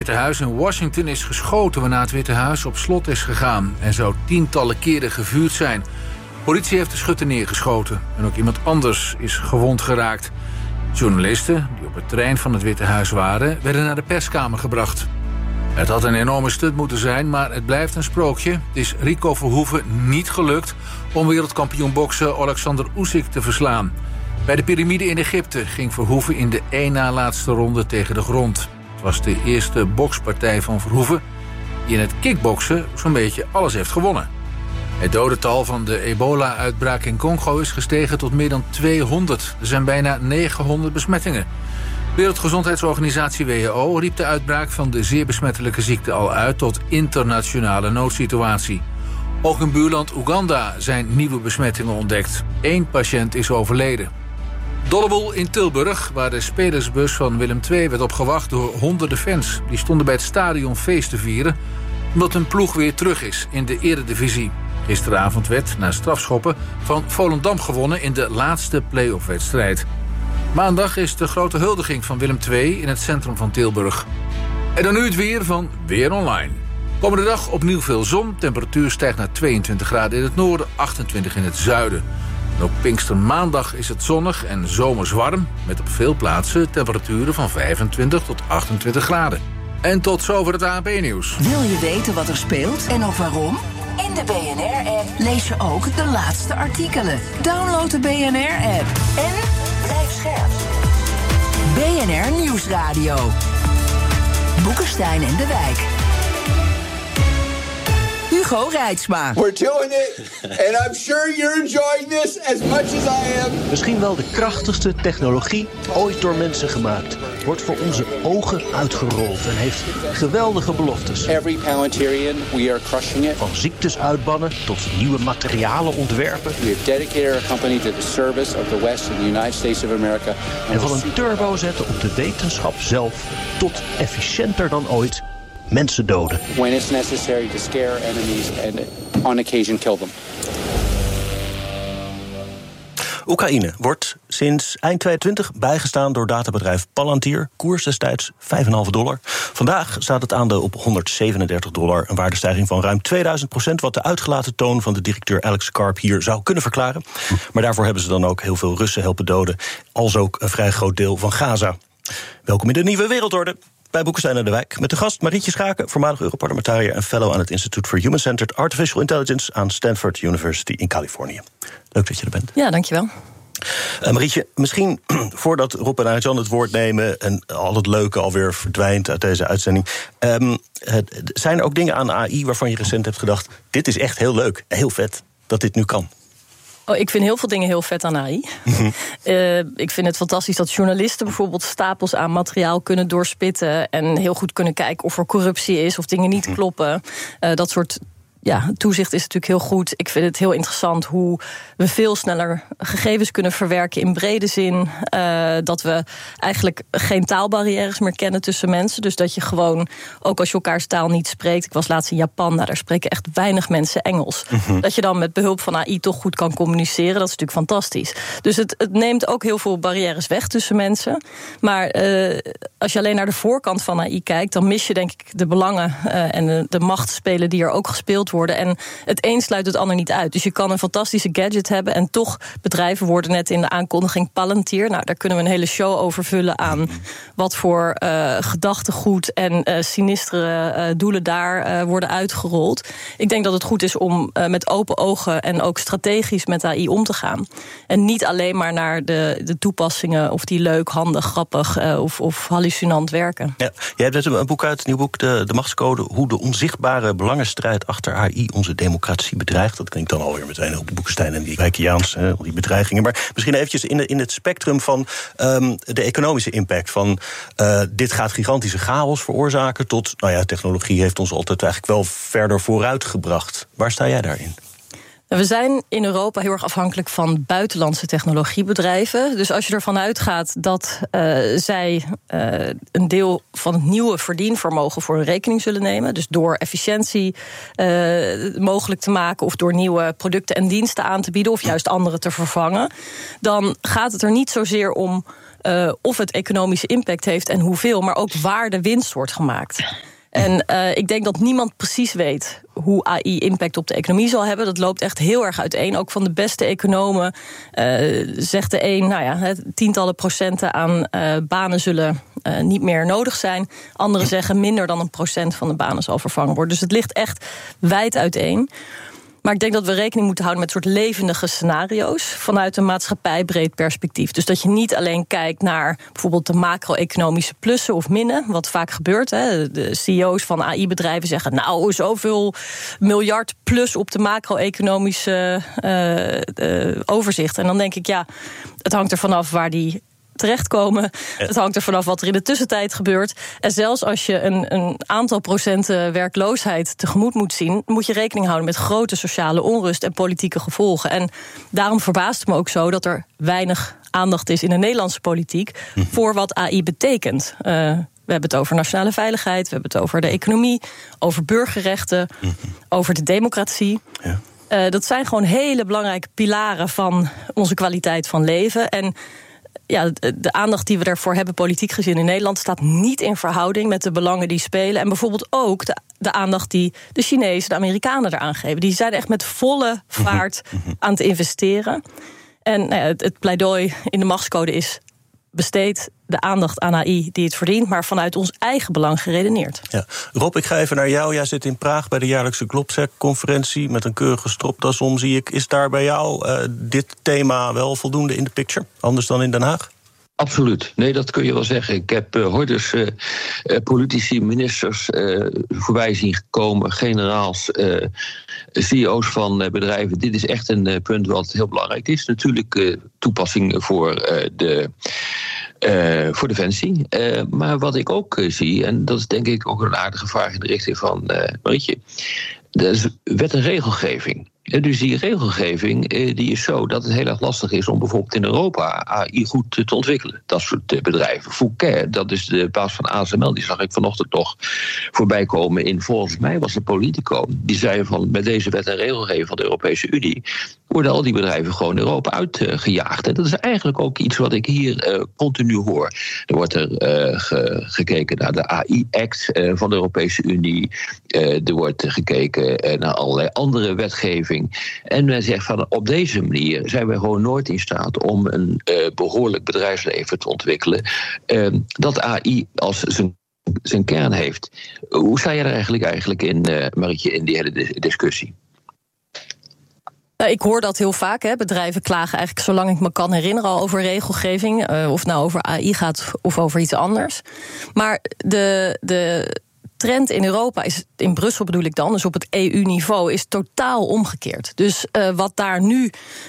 Het Witte Huis in Washington is geschoten waarna het Witte Huis op slot is gegaan. Er zou tientallen keren gevuurd zijn. Politie heeft de schutter neergeschoten en ook iemand anders is gewond geraakt. Journalisten die op het terrein van het Witte Huis waren, werden naar de perskamer gebracht. Het had een enorme stunt moeten zijn, maar het blijft een sprookje. Het is Rico Verhoeven niet gelukt om wereldkampioen bokser Alexander Usyk te verslaan. Bij de piramide in Egypte ging Verhoeven in de één na laatste ronde tegen de grond. Het was de eerste bokspartij van Verhoeven die in het kickboksen zo'n beetje alles heeft gewonnen. Het dodental van de ebola-uitbraak in Congo is gestegen tot meer dan 200. Er zijn bijna 900 besmettingen. Wereldgezondheidsorganisatie WHO riep de uitbraak van de zeer besmettelijke ziekte al uit tot internationale noodsituatie. Ook in buurland Oeganda zijn nieuwe besmettingen ontdekt. 1 patiënt is overleden. Dolleboel in Tilburg, waar de spelersbus van Willem II werd opgewacht door honderden fans. Die stonden bij het stadion feest te vieren, omdat hun ploeg weer terug is in de eredivisie. Gisteravond werd, na strafschoppen, van Volendam gewonnen in de laatste play-off-wedstrijd. Maandag is de grote huldiging van Willem II in het centrum van Tilburg. En dan nu het weer van Weer Online. Komende dag opnieuw veel zon. Temperatuur stijgt naar 22 graden in het noorden, 28 in het zuiden. En ook Pinkstermaandag is het zonnig en zomers warm, met op veel plaatsen temperaturen van 25 tot 28 graden. En tot zover het ANP-nieuws. Wil je weten wat er speelt en ook waarom? In de BNR-app lees je ook de laatste artikelen. Download de BNR-app en blijf scherp. BNR Nieuwsradio. Boekenstein en de Wijk. Hugo Reitsma. We're doing it, and I'm sure you're enjoying this as much as I am. Misschien wel de krachtigste technologie ooit door mensen gemaakt. Wordt voor onze ogen uitgerold en heeft geweldige beloftes. Every Palantirian, we are crushing it. Van ziektes uitbannen tot nieuwe materialen ontwerpen. We have dedicated our company to the service of the West and the United States of America. En van een turbo zetten op de wetenschap zelf tot efficiënter dan ooit mensen doden. When it's necessary to scare enemies and on occasion kill them. Oekraïne wordt sinds eind 2020 bijgestaan door databedrijf Palantir. Koers destijds $5,5. Vandaag staat het aandeel op $137, een waardestijging van ruim 2000%... wat de uitgelaten toon van de directeur Alex Karp hier zou kunnen verklaren. Maar daarvoor hebben ze dan ook heel veel Russen helpen doden, als ook een vrij groot deel van Gaza. Welkom in de nieuwe wereldorde. Bij Boekenstein en de Wijk. Met de gast Marietje Schaken, voormalig Europarlementariër en fellow aan het Institute for Human-Centered Artificial Intelligence aan Stanford University in Californië. Leuk dat je er bent. Ja, dankjewel. Marietje, misschien voordat Rob en Arjan het woord nemen en al het leuke alweer verdwijnt uit deze uitzending. Zijn er ook dingen aan AI waarvan je recent hebt gedacht, dit is echt heel leuk, heel vet dat dit nu kan? Oh, ik vind heel veel dingen heel vet aan AI. Ik vind het fantastisch dat journalisten bijvoorbeeld stapels aan materiaal kunnen doorspitten en heel goed kunnen kijken of er corruptie is of dingen niet kloppen. Dat soort toezicht is natuurlijk heel goed. Ik vind het heel interessant hoe we veel sneller gegevens kunnen verwerken in brede zin. Dat we eigenlijk geen taalbarrières meer kennen tussen mensen. Dus dat je gewoon, ook als je elkaars taal niet spreekt. Ik was laatst in Japan, daar spreken echt weinig mensen Engels. Dat je dan met behulp van AI toch goed kan communiceren. Dat is natuurlijk fantastisch. Dus het neemt ook heel veel barrières weg tussen mensen. Maar als je alleen naar de voorkant van AI kijkt, dan mis je denk ik de belangen en de machtsspelen die er ook gespeeld worden. En het een sluit het ander niet uit. Dus je kan een fantastische gadget hebben en toch bedrijven worden net in de aankondiging Palantir. Nou, daar kunnen we een hele show over vullen aan wat voor gedachtegoed en sinistere doelen daar worden uitgerold. Ik denk dat het goed is om met open ogen en ook strategisch met AI om te gaan. En niet alleen maar naar de toepassingen of die leuk, handig, grappig of hallucinant werken. Ja, jij hebt net een boek uit, een nieuw boek, de Machtscode, hoe de onzichtbare belangenstrijd achter AI onze democratie bedreigt. Dat klinkt dan alweer meteen op de Boekenstein en die Wijkiaans, al die bedreigingen. Maar misschien eventjes in het spectrum van de economische impact. Van dit gaat gigantische chaos veroorzaken tot, technologie heeft ons altijd eigenlijk wel verder vooruitgebracht. Waar sta jij daarin? We zijn in Europa heel erg afhankelijk van buitenlandse technologiebedrijven. Dus als je ervan uitgaat dat zij een deel van het nieuwe verdienvermogen voor hun rekening zullen nemen, dus door efficiëntie mogelijk te maken of door nieuwe producten en diensten aan te bieden of juist andere te vervangen, dan gaat het er niet zozeer om of het economische impact heeft en hoeveel, maar ook waar de winst wordt gemaakt. En ik denk dat niemand precies weet hoe AI impact op de economie zal hebben. Dat loopt echt heel erg uiteen. Ook van de beste economen zegt de een, tientallen procenten aan banen zullen niet meer nodig zijn. Anderen zeggen minder dan 1% van de banen zal vervangen worden. Dus het ligt echt wijd uiteen. Maar ik denk dat we rekening moeten houden met soort levendige scenario's vanuit een maatschappijbreed perspectief. Dus dat je niet alleen kijkt naar bijvoorbeeld de macro-economische plussen of minnen, wat vaak gebeurt. Hè. De CEO's van AI-bedrijven zeggen, nou, zoveel miljard plus op de macro-economische overzicht. En dan denk ik, ja, het hangt er vanaf waar die terechtkomen. Het hangt er vanaf wat er in de tussentijd gebeurt. En zelfs als je een aantal procenten werkloosheid tegemoet moet zien, moet je rekening houden met grote sociale onrust en politieke gevolgen. En daarom verbaast het me ook zo dat er weinig aandacht is in de Nederlandse politiek voor wat AI betekent. We hebben het over nationale veiligheid, we hebben het over de economie, over burgerrechten, over de democratie. Ja. Dat zijn gewoon hele belangrijke pilaren van onze kwaliteit van leven. En ja, de aandacht die we daarvoor hebben, politiek gezien in Nederland, staat niet in verhouding met de belangen die spelen. En bijvoorbeeld ook de aandacht die de Chinezen, de Amerikanen eraan geven. Die zijn echt met volle vaart aan het investeren. En het pleidooi in de machtscode is: besteed de aandacht aan AI die het verdient, maar vanuit ons eigen belang geredeneerd. Ja. Rob, ik ga even naar jou. Jij zit in Praag bij de jaarlijkse Globsec-conferentie met een keurige stropdas om, zie ik. Is daar bij jou dit thema wel voldoende in de picture? Anders dan in Den Haag? Absoluut. Nee, dat kun je wel zeggen. Ik heb hordes politici, ministers voorbij zien komen, generaals, CEO's van bedrijven. Dit is echt een punt wat heel belangrijk is. Natuurlijk toepassing voor defensie. Maar wat ik ook zie, en dat is denk ik ook een aardige vraag in de richting van Marietje, dat is wet en regelgeving. Dus die regelgeving die is zo dat het heel erg lastig is om bijvoorbeeld in Europa AI goed te ontwikkelen. Dat soort bedrijven. Fouquet, dat is de baas van ASML, die zag ik vanochtend nog voorbij komen in, volgens mij was het Politico. Die zei van, met deze wet en regelgeving van de Europese Unie worden al die bedrijven gewoon Europa uitgejaagd. En dat is eigenlijk ook iets wat ik hier continu hoor. Er wordt gekeken naar de AI-act van de Europese Unie. Er wordt gekeken naar allerlei andere wetgeving. En men zegt van, op deze manier zijn wij gewoon nooit in staat om een behoorlijk bedrijfsleven te ontwikkelen dat AI als zijn kern heeft. Hoe sta je er eigenlijk in, Marietje, in die hele discussie? Ik hoor dat heel vaak. Hè. Bedrijven klagen eigenlijk, zolang ik me kan herinneren, al over regelgeving. Of het nou over AI gaat of over iets anders. Maar de trend in Europa is, in Brussel bedoel ik dan, dus op het EU-niveau, is totaal omgekeerd. Dus wat daar nu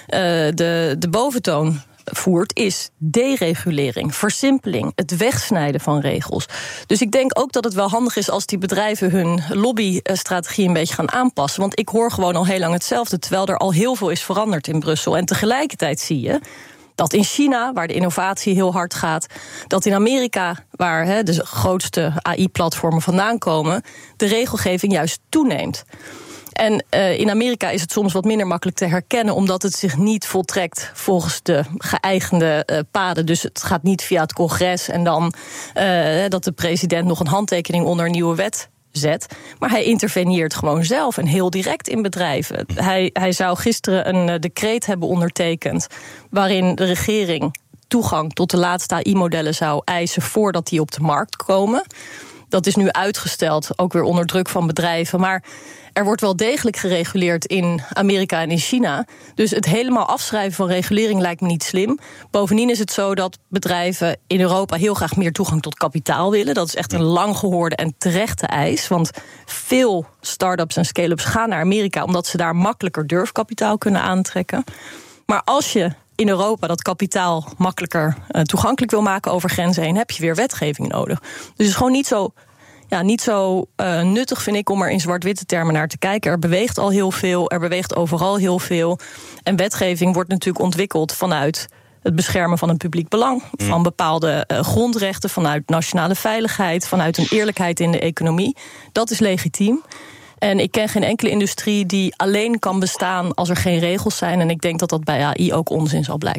de boventoon voert, is deregulering, versimpeling, het wegsnijden van regels. Dus ik denk ook dat het wel handig is als die bedrijven hun lobbystrategie een beetje gaan aanpassen. Want ik hoor gewoon al heel lang hetzelfde, terwijl er al heel veel is veranderd in Brussel. En tegelijkertijd zie je dat in China, waar de innovatie heel hard gaat, dat in Amerika, waar de grootste AI-platformen vandaan komen, de regelgeving juist toeneemt. En in Amerika is het soms wat minder makkelijk te herkennen, omdat het zich niet voltrekt volgens de geëigende paden. Dus het gaat niet via het congres en dan dat de president nog een handtekening onder een nieuwe wet zet. Maar hij interveneert gewoon zelf en heel direct in bedrijven. Hij zou gisteren een decreet hebben ondertekend waarin de regering toegang tot de laatste AI-modellen zou eisen voordat die op de markt komen. Dat is nu uitgesteld, ook weer onder druk van bedrijven. Maar er wordt wel degelijk gereguleerd in Amerika en in China. Dus het helemaal afschrijven van regulering lijkt me niet slim. Bovendien is het zo dat bedrijven in Europa heel graag meer toegang tot kapitaal willen. Dat is echt een lang gehoorde en terechte eis. Want veel start-ups en scale-ups gaan naar Amerika omdat ze daar makkelijker durfkapitaal kunnen aantrekken. Maar als je in Europa dat kapitaal makkelijker toegankelijk wil maken over grenzen heen, heb je weer wetgeving nodig. Dus het is gewoon niet zo nuttig, vind ik, om er in zwart-witte termen naar te kijken. Er beweegt al heel veel, er beweegt overal heel veel. En wetgeving wordt natuurlijk ontwikkeld vanuit het beschermen van een publiek belang, van bepaalde grondrechten, vanuit nationale veiligheid, vanuit een eerlijkheid in de economie. Dat is legitiem. En ik ken geen enkele industrie die alleen kan bestaan als er geen regels zijn. En ik denk dat dat bij AI ook onzin zal blijken.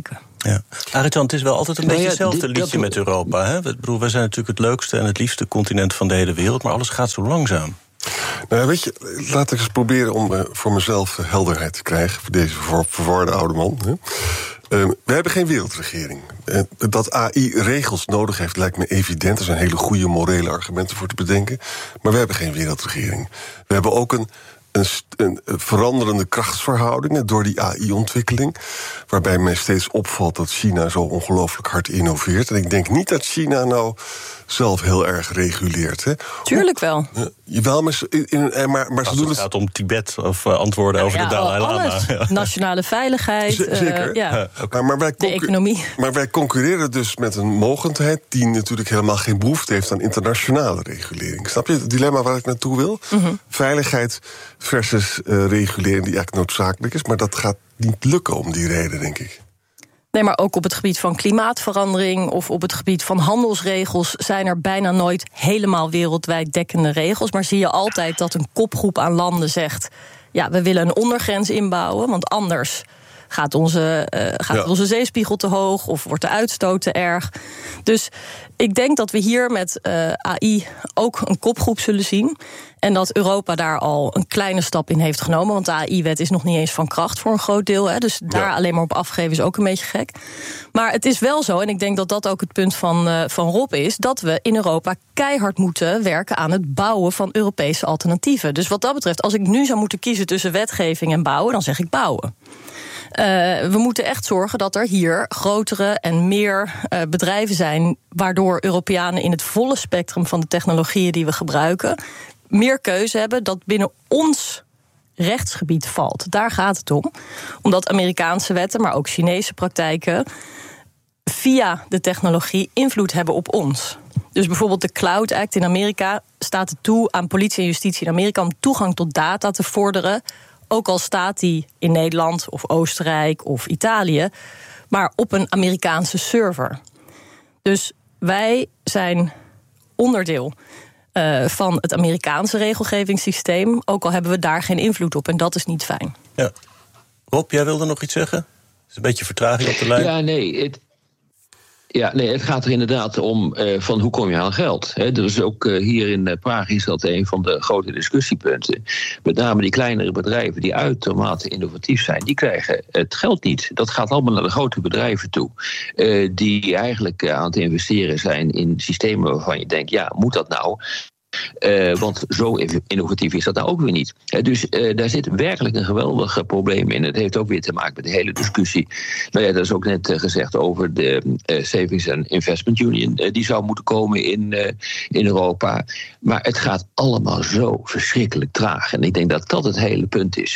Ja. Arjan, het is wel altijd een beetje hetzelfde liedje met Europa. Hè? Ik bedoel, wij zijn natuurlijk het leukste en het liefste continent van de hele wereld, maar alles gaat zo langzaam. Nou, weet je, laat ik eens proberen om voor mezelf helderheid te krijgen, voor deze verwarde oude man. Hè. We hebben geen wereldregering. Dat AI regels nodig heeft, lijkt me evident. Er zijn hele goede morele argumenten voor te bedenken. Maar we hebben geen wereldregering. We hebben ook een veranderende krachtsverhoudingen door die AI-ontwikkeling, waarbij mij steeds opvalt dat China zo ongelooflijk hard innoveert. En ik denk niet dat China nou zelf heel erg reguleert. Hè? Tuurlijk wel. Jawel, maar ze doen het. Gaat om Tibet of antwoorden over de Dalai Lama. Ja. Nationale veiligheid. Zeker. De economie. Maar wij concurreren dus met een mogendheid die natuurlijk helemaal geen behoefte heeft aan internationale regulering. Snap je het dilemma waar ik naartoe wil? Mm-hmm. Veiligheid versus regulering die eigenlijk noodzakelijk is. Maar dat gaat niet lukken om die reden, denk ik. Nee, maar ook op het gebied van klimaatverandering of op het gebied van handelsregels zijn er bijna nooit helemaal wereldwijd dekkende regels. Maar zie je altijd dat een kopgroep aan landen zegt, ja, we willen een ondergrens inbouwen, want anders gaat onze zeespiegel te hoog of wordt de uitstoot te erg. Dus ik denk dat we hier met AI ook een kopgroep zullen zien. En dat Europa daar al een kleine stap in heeft genomen. Want de AI-wet is nog niet eens van kracht voor een groot deel. Hè, dus daar alleen maar op afgeven is ook een beetje gek. Maar het is wel zo, en ik denk dat dat ook het punt van Rob is, dat we in Europa keihard moeten werken aan het bouwen van Europese alternatieven. Dus wat dat betreft, als ik nu zou moeten kiezen tussen wetgeving en bouwen, dan zeg ik bouwen. We moeten echt zorgen dat er hier grotere en meer bedrijven zijn, waardoor Europeanen in het volle spectrum van de technologieën die we gebruiken meer keuze hebben dat binnen ons rechtsgebied valt. Daar gaat het om. Omdat Amerikaanse wetten, maar ook Chinese praktijken via de technologie invloed hebben op ons. Dus bijvoorbeeld de Cloud Act in Amerika staat het toe aan politie en justitie in Amerika om toegang tot data te vorderen, ook al staat die in Nederland of Oostenrijk of Italië, maar op een Amerikaanse server. Dus wij zijn onderdeel van het Amerikaanse regelgevingssysteem, ook al hebben we daar geen invloed op. En dat is niet fijn. Ja. Rob, jij wilde nog iets zeggen? Er is een beetje vertraging op de lijn. Ja, nee, het gaat er inderdaad om van hoe kom je aan geld. Hè? Dus ook hier in Praag is dat een van de grote discussiepunten. Met name die kleinere bedrijven die uitermate innovatief zijn, die krijgen het geld niet. Dat gaat allemaal naar de grote bedrijven toe. Die eigenlijk aan het investeren zijn in systemen waarvan je denkt, ja, moet dat nou? Want zo innovatief is dat nou ook weer niet. Dus daar zit werkelijk een geweldig probleem in. Het heeft ook weer te maken met de hele discussie. Nou ja, dat is ook net gezegd over de Savings and Investment Union. Die zou moeten komen in Europa. Maar het gaat allemaal zo verschrikkelijk traag. En ik denk dat dat het hele punt is.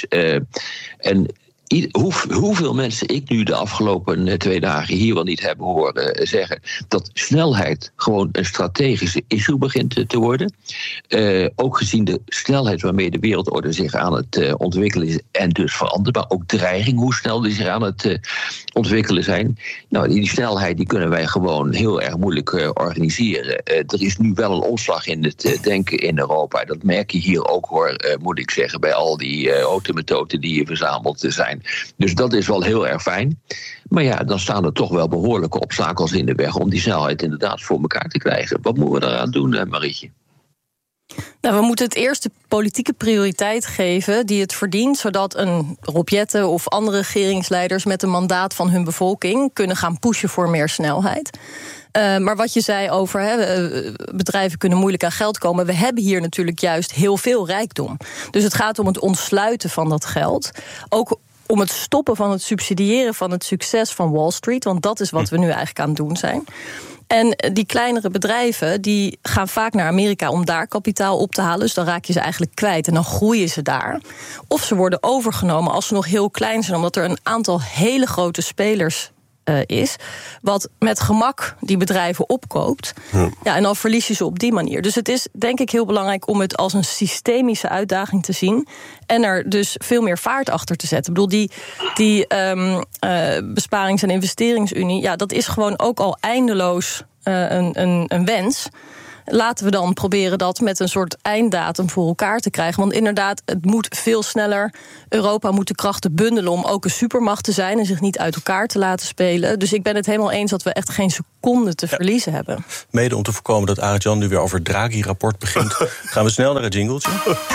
Hoeveel mensen ik nu de afgelopen 2 dagen hier wel niet heb horen zeggen dat snelheid gewoon een strategische issue begint te worden. Ook gezien de snelheid waarmee de wereldorde zich aan het ontwikkelen is en dus verandert, maar ook dreiging, hoe snel die zich aan het ontwikkelen zijn. Nou, die snelheid die kunnen wij gewoon heel erg moeilijk organiseren. Er is nu wel een omslag in het denken in Europa. Dat merk je hier ook, hoor, moet ik zeggen, bij al die automethoden die hier verzameld zijn. Dus dat is wel heel erg fijn. Maar ja, dan staan er toch wel behoorlijke obstakels in de weg om die snelheid inderdaad voor elkaar te krijgen. Wat moeten we daaraan doen, Marietje? Nou, we moeten het eerst de politieke prioriteit geven die het verdient, zodat een Rob Jetten of andere regeringsleiders met een mandaat van hun bevolking kunnen gaan pushen voor meer snelheid. Maar wat je zei over bedrijven kunnen moeilijk aan geld komen, we hebben hier natuurlijk juist heel veel rijkdom. Dus het gaat om het ontsluiten van dat geld. Ook om het stoppen van het subsidiëren van het succes van Wall Street, want dat is wat we nu eigenlijk aan het doen zijn. En die kleinere bedrijven die gaan vaak naar Amerika om daar kapitaal op te halen. Dus dan raak je ze eigenlijk kwijt en dan groeien ze daar. Of ze worden overgenomen als ze nog heel klein zijn, omdat er een aantal hele grote spelers is, wat met gemak die bedrijven opkoopt. Ja, en dan verlies je ze op die manier. Dus het is denk ik heel belangrijk om het als een systemische uitdaging te zien en er dus veel meer vaart achter te zetten. Ik bedoel, die besparings- en investeringsunie, ja, dat is gewoon ook al eindeloos een wens. laten we dan proberen dat met een soort einddatum voor elkaar te krijgen. Want inderdaad, het moet veel sneller. Europa moet de krachten bundelen om ook een supermacht te zijn en zich niet uit elkaar te laten spelen. Dus ik ben het helemaal eens dat we echt geen seconde te verliezen hebben. Mede om te voorkomen dat Arend-Jan nu weer over het Draghi-rapport begint, gaan we snel naar het jingletje.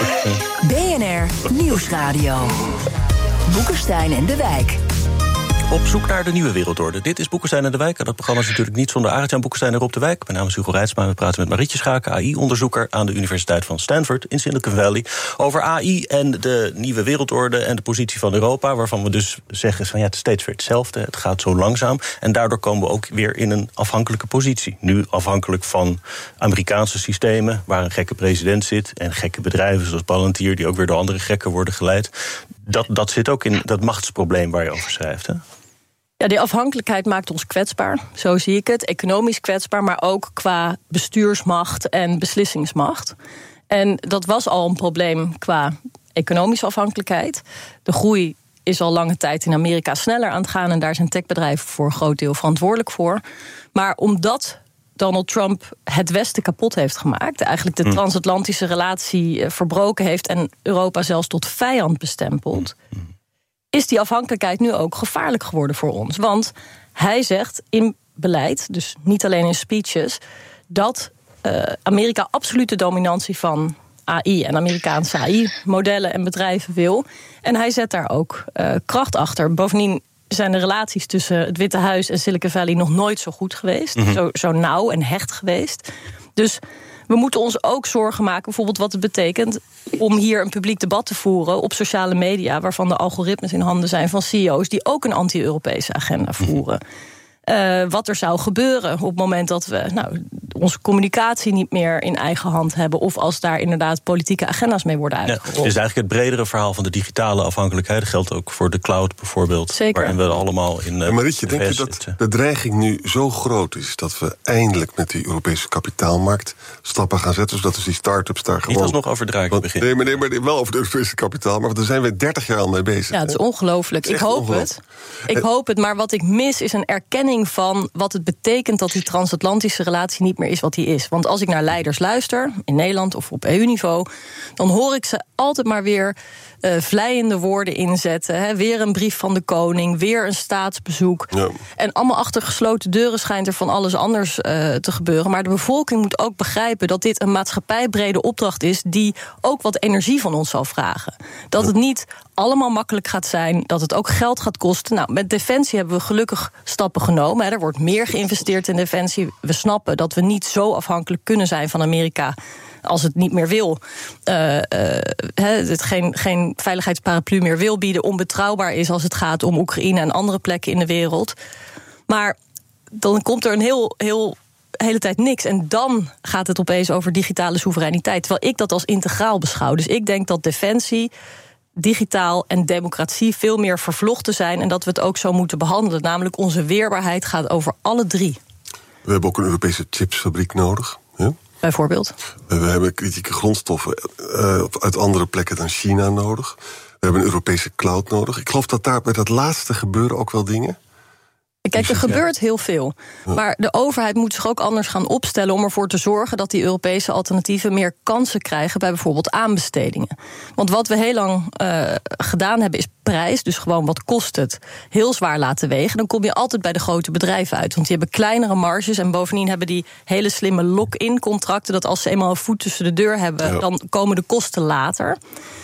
BNR Nieuwsradio. Boekenstein en de Wijk. Op zoek naar de nieuwe wereldorde. Dit is Boekenstein en de Wijk. En dat programma is natuurlijk niet zonder Arend-Jan Boekenstein en Rob de Wijk. Mijn naam is Hugo Reitsma. We praten met Marietje Schaken, AI-onderzoeker aan de Universiteit van Stanford in Silicon Valley, over AI en de nieuwe wereldorde en de positie van Europa, waarvan we dus zeggen van het is steeds weer hetzelfde. Het gaat zo langzaam. En daardoor komen we ook weer in een afhankelijke positie. Nu afhankelijk van Amerikaanse systemen, waar een gekke president zit en gekke bedrijven zoals Palantir, die ook weer door andere gekken worden geleid. Dat zit ook in dat machtsprobleem waar je over schrijft, hè? Ja, die afhankelijkheid maakt ons kwetsbaar, zo zie ik het. Economisch kwetsbaar, maar ook qua bestuursmacht en beslissingsmacht. En dat was al een probleem qua economische afhankelijkheid. De groei is al lange tijd in Amerika sneller aan het gaan en daar zijn techbedrijven voor een groot deel verantwoordelijk voor. Maar omdat Donald Trump het Westen kapot heeft gemaakt, eigenlijk de transatlantische relatie verbroken heeft en Europa zelfs tot vijand bestempelt, is die afhankelijkheid nu ook gevaarlijk geworden voor ons. Want hij zegt in beleid, dus niet alleen in speeches, dat Amerika absolute dominantie van AI en Amerikaanse AI-modellen en bedrijven wil. En hij zet daar ook kracht achter. Bovendien zijn de relaties tussen het Witte Huis en Silicon Valley nog nooit zo goed geweest. Zo nauw en hecht geweest. Dus we moeten ons ook zorgen maken, bijvoorbeeld wat het betekent om hier een publiek debat te voeren op sociale media, waarvan de algoritmes in handen zijn van CEO's die ook een anti-Europese agenda voeren. Wat er zou gebeuren op het moment dat we onze communicatie niet meer in eigen hand hebben, of als daar inderdaad politieke agenda's mee worden uitgerold. Ja, het is eigenlijk het bredere verhaal van de digitale afhankelijkheid. Dat geldt ook voor de cloud bijvoorbeeld. Zeker. Waarin we allemaal in. Marietje, denk je dat de dreiging nu zo groot is dat we eindelijk met die Europese kapitaalmarkt stappen gaan zetten, zodat dus die start-ups daar gewoon. Niet alsnog over Draghi beginnen. Nee, maar wel over de Europese kapitaalmarkt. Want daar zijn we 30 jaar al mee bezig. Ja, het is ongelooflijk. Ik hoop het. Maar wat ik mis is een erkenning van wat het betekent dat die transatlantische relatie niet meer is wat die is. Want als ik naar leiders luister, in Nederland of op EU-niveau, dan hoor ik ze altijd maar weer vleiende woorden inzetten. Hè. Weer een brief van de koning, weer een staatsbezoek. Ja. En allemaal achter gesloten deuren schijnt er van alles anders te gebeuren. Maar de bevolking moet ook begrijpen dat dit een maatschappijbrede opdracht is die ook wat energie van ons zal vragen. Dat het niet allemaal makkelijk gaat zijn, dat het ook geld gaat kosten. Nou, met Defensie hebben we gelukkig stappen genomen. Er wordt meer geïnvesteerd in Defensie. We snappen dat we niet zo afhankelijk kunnen zijn van Amerika als het niet meer wil. Het geen veiligheidsparaplu meer wil bieden, onbetrouwbaar is als het gaat om Oekraïne en andere plekken in de wereld. Maar dan komt er een hele tijd niks. En dan gaat het opeens over digitale soevereiniteit. Terwijl ik dat als integraal beschouw. Dus ik denk dat Defensie, digitaal en democratie veel meer vervlochten zijn en dat we het ook zo moeten behandelen. Namelijk onze weerbaarheid gaat over alle drie. We hebben ook een Europese chipsfabriek nodig. Ja? Bijvoorbeeld? We hebben kritieke grondstoffen uit andere plekken dan China nodig. We hebben een Europese cloud nodig. Ik geloof dat daar bij dat laatste gebeuren ook wel dingen. Kijk, er gebeurt heel veel. Maar de overheid moet zich ook anders gaan opstellen om ervoor te zorgen dat die Europese alternatieven meer kansen krijgen bij bijvoorbeeld aanbestedingen. Want wat we heel lang gedaan hebben is prijs, dus gewoon wat kost het, heel zwaar laten wegen. Dan kom je altijd bij de grote bedrijven uit. Want die hebben kleinere marges en bovendien hebben die hele slimme lock-in contracten, dat als ze eenmaal een voet tussen de deur hebben, dan komen de kosten later.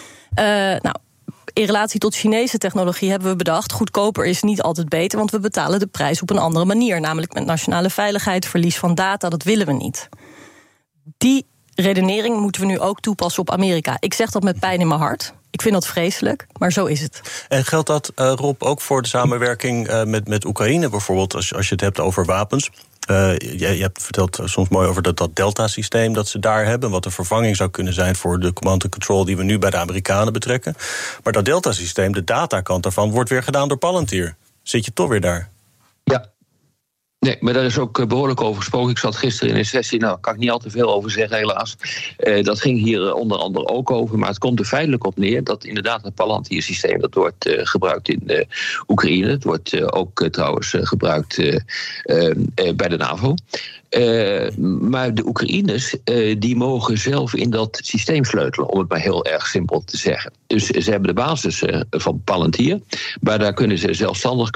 In relatie tot Chinese technologie hebben we bedacht, goedkoper is niet altijd beter, want we betalen de prijs op een andere manier. Namelijk met nationale veiligheid, verlies van data, dat willen we niet. Die redenering moeten we nu ook toepassen op Amerika. Ik zeg dat met pijn in mijn hart. Ik vind dat vreselijk, maar zo is het. En geldt dat, Rob, ook voor de samenwerking met Oekraïne bijvoorbeeld, als je het hebt over wapens? Je hebt verteld soms mooi over dat Delta-systeem dat ze daar hebben, wat een vervanging zou kunnen zijn voor de command and control die we nu bij de Amerikanen betrekken. Maar dat Delta-systeem, de datakant daarvan, wordt weer gedaan door Palantir. Zit je toch weer daar? Ja. Nee, maar daar is ook behoorlijk over gesproken. Ik zat gisteren in een sessie, daar kan ik niet al te veel over zeggen helaas. Dat ging hier onder andere ook over, maar het komt er feitelijk op neer dat inderdaad het Palantir-systeem, dat wordt gebruikt in Oekraïne. Het wordt ook trouwens gebruikt bij de NAVO. Maar de Oekraïners die mogen zelf in dat systeem sleutelen, om het maar heel erg simpel te zeggen. Dus ze hebben de basis van Palantir, maar daar kunnen ze zelfstandig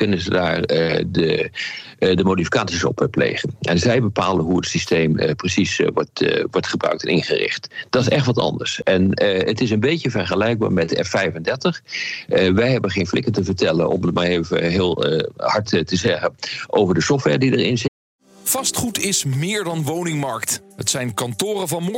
de modificaties op plegen. En zij bepalen hoe het systeem precies wordt gebruikt en ingericht. Dat is echt wat anders. En het is een beetje vergelijkbaar met de F-35. Wij hebben geen flikker te vertellen, om het maar even heel hard te zeggen, over de software die erin zit. Vastgoed is meer dan woningmarkt. Het zijn kantoren van morgen.